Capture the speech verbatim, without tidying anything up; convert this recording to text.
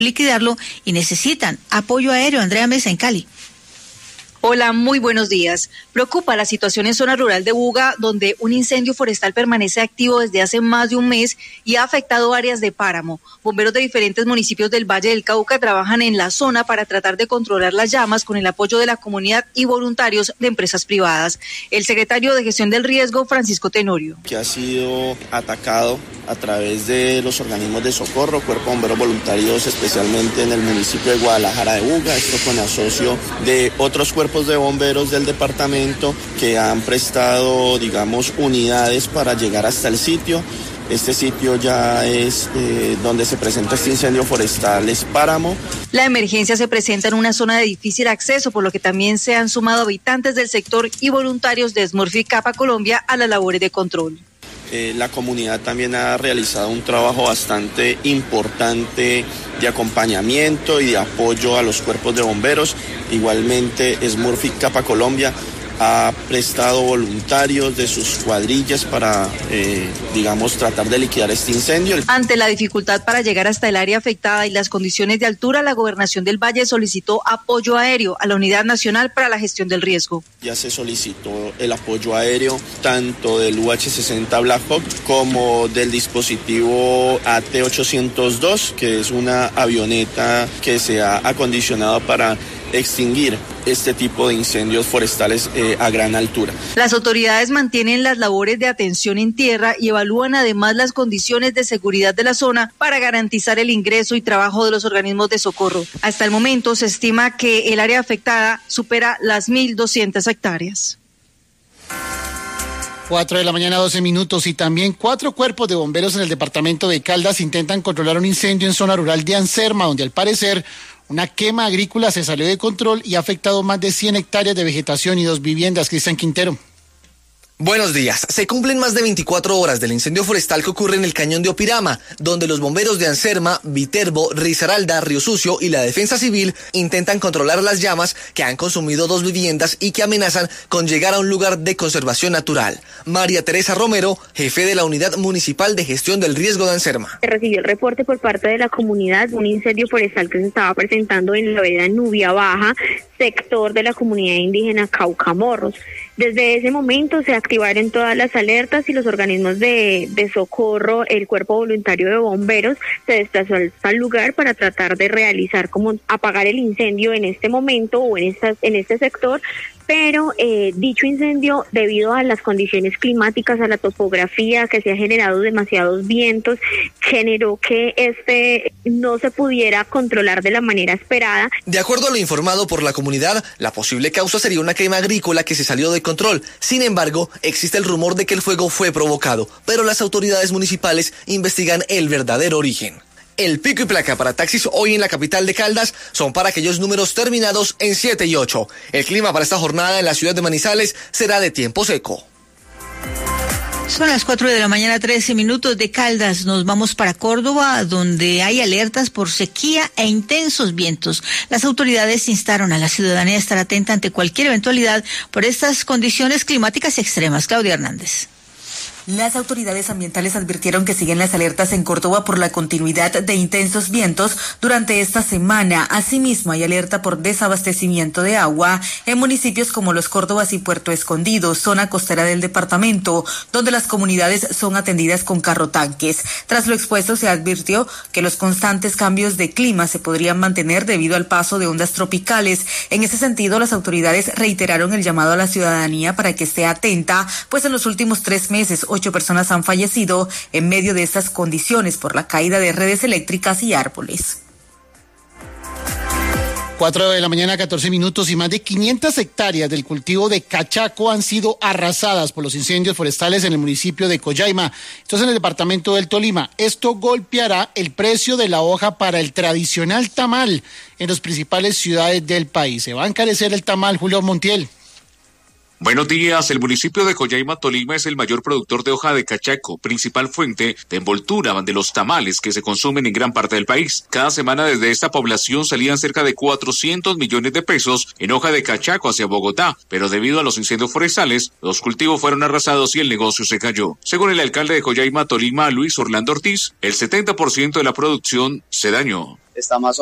liquidarlo y necesitan apoyo aéreo. Andrea Mesa en Cali. Hola, muy buenos días. Preocupa la situación en zona rural de Buga, donde un incendio forestal permanece activo desde hace más de un mes y ha afectado áreas de páramo. Bomberos de diferentes municipios del Valle del Cauca trabajan en la zona para tratar de controlar las llamas con el apoyo de la comunidad y voluntarios de empresas privadas. El secretario de Gestión del Riesgo, Francisco Tenorio. Que ha sido atacado a través de los organismos de socorro, Cuerpo de Bomberos Voluntarios, especialmente en el municipio de Guadalajara de Buga, esto con asocio de otros cuerpos de bomberos del departamento que han prestado, digamos, unidades para llegar hasta el sitio. Este sitio ya es eh, donde se presenta este incendio forestal, es páramo. La emergencia se presenta en una zona de difícil acceso, por lo que también se han sumado habitantes del sector y voluntarios de Smurfit Kappa Colombia a las labores de control. Eh, la comunidad también ha realizado un trabajo bastante importante de acompañamiento y de apoyo a los cuerpos de bomberos. Igualmente, Smurfit Kappa Colombia ha prestado voluntarios de sus cuadrillas para, eh, digamos, tratar de liquidar este incendio. Ante la dificultad para llegar hasta el área afectada y las condiciones de altura, la Gobernación del Valle solicitó apoyo aéreo a la Unidad Nacional para la Gestión del Riesgo. Ya se solicitó el apoyo aéreo tanto del U H sesenta Black Hawk como del dispositivo A T ochocientos dos, que es una avioneta que se ha acondicionado para extinguir este tipo de incendios forestales eh, a gran altura. Las autoridades mantienen las labores de atención en tierra y evalúan además las condiciones de seguridad de la zona para garantizar el ingreso y trabajo de los organismos de socorro. Hasta el momento se estima que el área afectada supera las mil doscientas hectáreas. Cuatro de la mañana, doce minutos, y también cuatro cuerpos de bomberos en el departamento de Caldas intentan controlar un incendio en zona rural de Anserma, donde al parecer una quema agrícola se salió de control y ha afectado más de cien hectáreas de vegetación y dos viviendas. Cristian Quintero. Buenos días. Se cumplen más de veinticuatro horas del incendio forestal que ocurre en el cañón de Opirama, donde los bomberos de Anserma, Viterbo, Risaralda, Río Sucio y la Defensa Civil intentan controlar las llamas que han consumido dos viviendas y que amenazan con llegar a un lugar de conservación natural. María Teresa Romero, jefe de la Unidad Municipal de Gestión del Riesgo de Anserma. Se recibió el reporte por parte de la comunidad de un incendio forestal que se estaba presentando en la vereda Nubia Baja, sector de la comunidad indígena Caucamorros. Desde ese momento se activaron todas las alertas y los organismos de, de socorro, el Cuerpo Voluntario de Bomberos se desplazó al lugar para tratar de realizar como apagar el incendio en este momento o en, esta, en este sector. Pero eh, dicho incendio, debido a las condiciones climáticas, a la topografía, que se ha generado demasiados vientos, generó que este no se pudiera controlar de la manera esperada. De acuerdo a lo informado por la comunidad, la posible causa sería una quema agrícola que se salió de control. Sin embargo, existe el rumor de que el fuego fue provocado, pero las autoridades municipales investigan el verdadero origen. El pico y placa para taxis hoy en la capital de Caldas son para aquellos números terminados en siete y ocho. El clima para esta jornada en la ciudad de Manizales será de tiempo seco. Son las cuatro de la mañana, trece minutos. De Caldas nos vamos para Córdoba, donde hay alertas por sequía e intensos vientos. Las autoridades instaron a la ciudadanía a estar atenta ante cualquier eventualidad por estas condiciones climáticas extremas. Claudia Hernández. Las autoridades ambientales advirtieron que siguen las alertas en Córdoba por la continuidad de intensos vientos durante esta semana. Asimismo, hay alerta por desabastecimiento de agua en municipios como Los Córdobas y Puerto Escondido, zona costera del departamento, donde las comunidades son atendidas con carrotanques. Tras lo expuesto, se advirtió que los constantes cambios de clima se podrían mantener debido al paso de ondas tropicales. En ese sentido, las autoridades reiteraron el llamado a la ciudadanía para que esté atenta, pues en los últimos tres meses, ocho personas han fallecido en medio de estas condiciones por la caída de redes eléctricas y árboles. Cuatro de la mañana, catorce minutos, y más de quinientas hectáreas del cultivo de cachaco han sido arrasadas por los incendios forestales en el municipio de Collaima. Esto es en el departamento del Tolima. Esto golpeará el precio de la hoja para el tradicional tamal en las principales ciudades del país. Se va a encarecer el tamal, Julio Montiel. Buenos días. El municipio de Collaima, Tolima, es el mayor productor de hoja de cachaco, principal fuente de envoltura de los tamales que se consumen en gran parte del país. Cada semana desde esta población salían cerca de cuatrocientos millones de pesos en hoja de cachaco hacia Bogotá, pero debido a los incendios forestales, los cultivos fueron arrasados y el negocio se cayó. Según el alcalde de Collaima, Tolima, Luis Orlando Ortiz, el setenta por ciento de la producción se dañó. está más